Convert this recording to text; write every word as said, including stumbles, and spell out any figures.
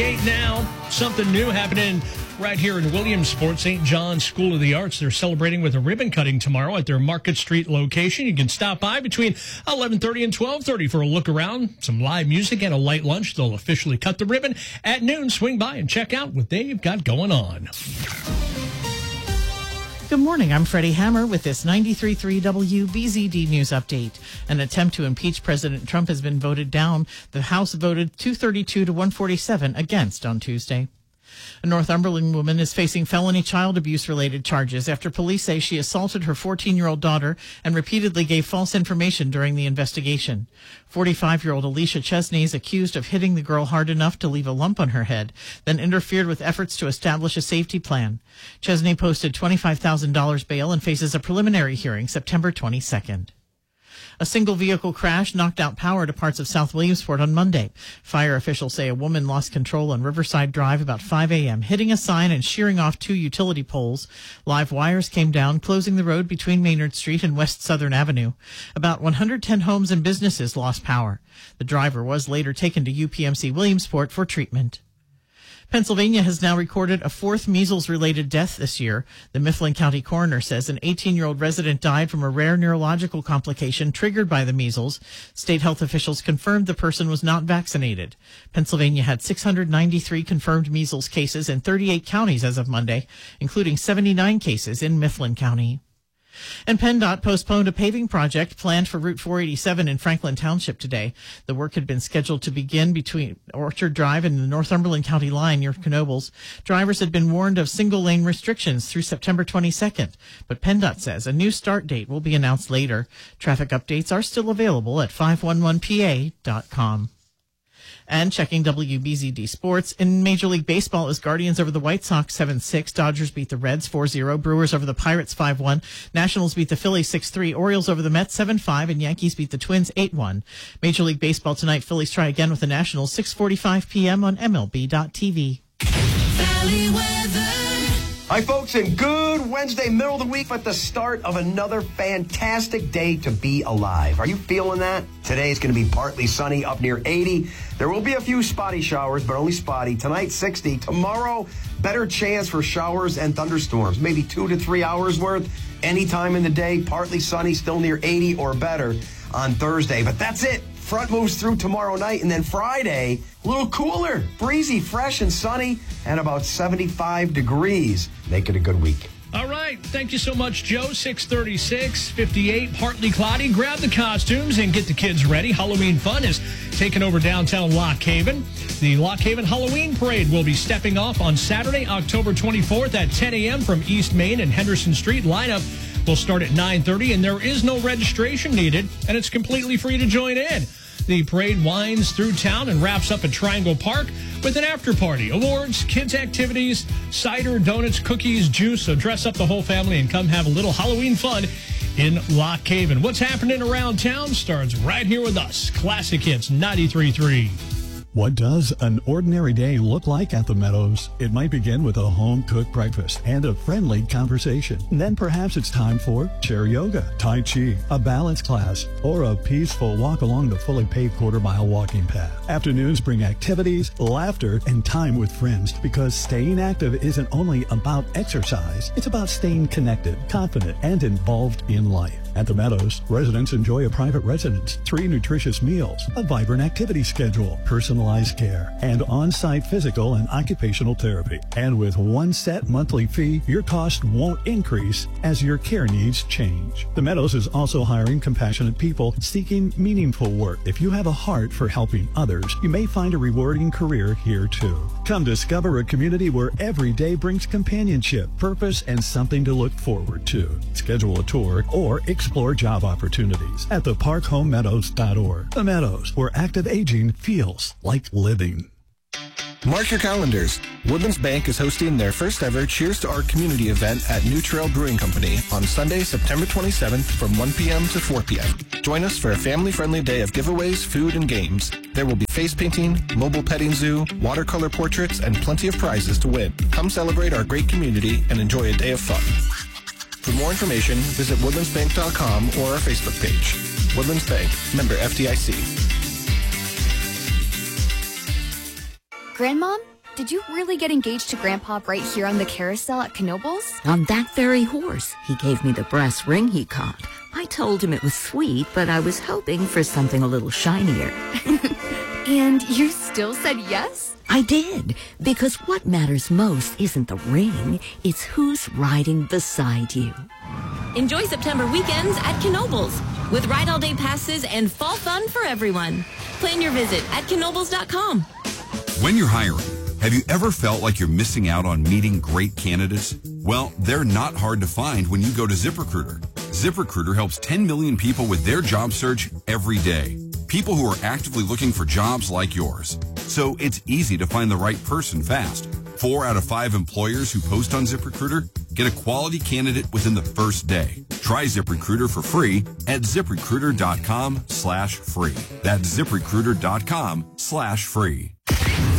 Eight now, something new happening right here in Williamsport. Saint John's School of the Arts. They're celebrating with a ribbon cutting tomorrow at their Market Street location. You can stop by between eleven thirty and twelve thirty for a look around, some live music, and a light lunch. They'll officially cut the ribbon at noon. Swing by and check out what they've got going on. Good morning. I'm Freddie Hammer with this ninety-three point three W B Z D News Update. An attempt to impeach President Trump has been voted down. The House voted two thirty-two to one forty-seven against on Tuesday. A Northumberland woman is facing felony child abuse-related charges after police say she assaulted her fourteen-year-old daughter and repeatedly gave false information during the investigation. forty-five-year-old Alicia Chesney is accused of hitting the girl hard enough to leave a lump on her head, then interfered with efforts to establish a safety plan. Chesney posted twenty-five thousand dollars bail and faces a preliminary hearing September twenty-second. A single vehicle crash knocked out power to parts of South Williamsport on Monday. Fire officials say a woman lost control on Riverside Drive about five a.m., hitting a sign and shearing off two utility poles. Live wires came down, closing the road between Maynard Street and West Southern Avenue. About one hundred ten homes and businesses lost power. The driver was later taken to U P M C Williamsport for treatment. Pennsylvania has now recorded a fourth measles-related death this year. The Mifflin County coroner says an eighteen-year-old resident died from a rare neurological complication triggered by the measles. State health officials confirmed the person was not vaccinated. Pennsylvania had six hundred ninety-three confirmed measles cases in thirty-eight counties as of Monday, including seventy-nine cases in Mifflin County. And PennDOT postponed a paving project planned for Route four eighty-seven in Franklin Township today. The work had been scheduled to begin between Orchard Drive and the Northumberland County line near Knoebels. Drivers had been warned of single-lane restrictions through September twenty-second, but PennDOT says a new start date will be announced later. Traffic updates are still available at five one one P A dot com. And checking W B Z D Sports, in Major League Baseball, it was Guardians over the White Sox seven six, Dodgers beat the Reds four zero, Brewers over the Pirates five one, Nationals beat the Phillies six three, Orioles over the Mets seven five, and Yankees beat the Twins eight one. Major League Baseball tonight, Phillies try again with the Nationals six forty-five p.m. on M L B dot T V. Valley weather. Hi, folks, and good Wednesday, middle of the week, but the start of another fantastic day to be alive. Are you feeling that? Today is going to be partly sunny, up near eighty. There will be a few spotty showers, but only spotty. Tonight, sixty. Tomorrow, better chance for showers and thunderstorms, maybe two to three hours worth. Anytime in the day, partly sunny, still near eighty or better on Thursday. But that's it. Front moves through tomorrow night, and then Friday, a little cooler, breezy, fresh and sunny, and about seventy-five degrees. Make it a good week. All right. Thank you so much, Joe. six thirty-six, fifty-eight, partly cloudy. Grab the costumes and get the kids ready. Halloween fun is taking over downtown Lock Haven. The Lock Haven Halloween Parade will be stepping off on Saturday, October twenty-fourth at ten a.m. from East Main and Henderson Street. Lineup will start at nine thirty, and there is no registration needed, and it's completely free to join in. The parade winds through town and wraps up at Triangle Park with an after-party, awards, kids' activities, cider, donuts, cookies, juice. So dress up the whole family and come have a little Halloween fun in Lock Haven. What's happening around town starts right here with us. Classic Hits ninety-three point three. What does an ordinary day look like at the Meadows? It might begin with a home-cooked breakfast and a friendly conversation. Then perhaps it's time for chair yoga, tai chi, a balance class, or a peaceful walk along the fully paved quarter-mile walking path. Afternoons bring activities, laughter, and time with friends, because staying active isn't only about exercise. It's about staying connected, confident, and involved in life. At the Meadows, residents enjoy a private residence, three nutritious meals, a vibrant activity schedule, personalized care, and on-site physical and occupational therapy. And with one set monthly fee, your cost won't increase as your care needs change. The Meadows is also hiring compassionate people seeking meaningful work. If you have a heart for helping others, you may find a rewarding career here too. Come discover a community where every day brings companionship, purpose, and something to look forward to. Schedule a tour or explore job opportunities at the park home meadows dot org. The Meadows, where active aging feels like living. Mark your calendars. Woodlands Bank is hosting their first ever Cheers to Art community event at New Trail Brewing Company on Sunday, September twenty-seventh from one p.m. to four p.m. Join us for a family-friendly day of giveaways, food, and games. There will be face painting, mobile petting zoo, watercolor portraits, and plenty of prizes to win. Come celebrate our great community and enjoy a day of fun. For more information, visit woodlands bank dot com or our Facebook page. Woodlands Bank, member F D I C. Grandmom, Did you really get engaged to Grandpa right here on the carousel at Knoebels? On that very horse. He gave me the brass ring he caught. I told him it was sweet, but I was hoping for something a little shinier. And you still said yes? I did, because what matters most isn't the ring, it's who's riding beside you. Enjoy September weekends at Knoebels with ride all day passes and fall fun for everyone. Plan your visit at knoebels dot com. When you're hiring, have you ever felt like you're missing out on meeting great candidates? Well, they're not hard to find when you go to ZipRecruiter. ZipRecruiter helps ten million people with their job search every day. People who are actively looking for jobs like yours. So it's easy to find the right person fast. Four out of five employers who post on ZipRecruiter get a quality candidate within the first day. Try ZipRecruiter for free at ZipRecruiter dot com slash free. That's ZipRecruiter dot com slash free.